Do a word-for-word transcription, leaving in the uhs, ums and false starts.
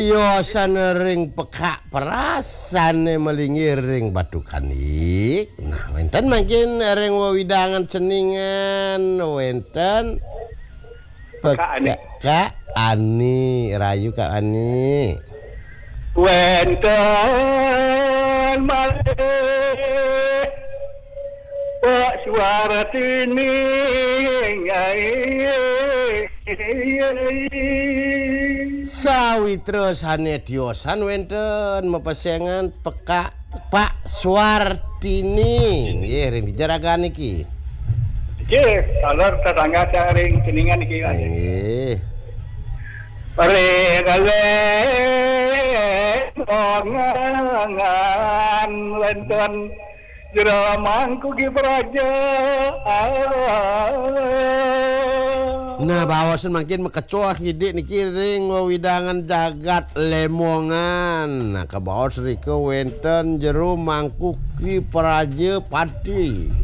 Tiosan ring pekak perasane melingi ring batu kanik. Nah, wenten makin ring wewidangan ceningan wenten pekak Kak Ani, rayu Kak Ani. Wenten malih Pak suara tining Sawitra sane diosan wenten mepesengan pekak Pak Suartini. Nggih ring dijaragan iki. Nggih, alur tetangga saring ceningan iki. Nggih. Regale ongangan wenten jero mangku ki praja. Nah, bawasan makin mekecoh nyidik niki ring wewidangan jagat lemongan. Nah, kebawas rike wenten jero mangku ki praja pati.